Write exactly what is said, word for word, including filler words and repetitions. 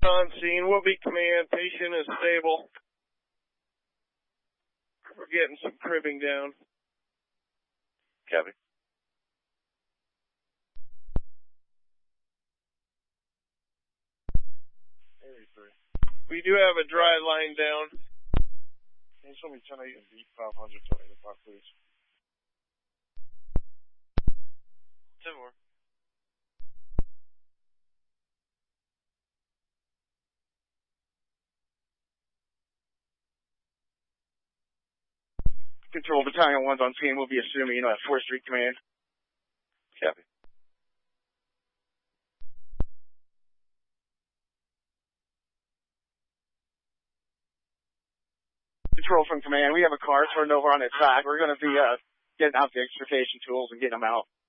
On scene, will be command. Patient is stable. We're getting some cribbing down. Copy. We do have a dry line down. Can you show me ten eight and B five hundred to eight o'clock, please? ten more. Control, Battalion one's on scene. We'll be assuming uh, fourth Street Command. Copy. Control from command. We have a car turned over on its side. We're going to be uh, getting out the extrication tools and getting them out.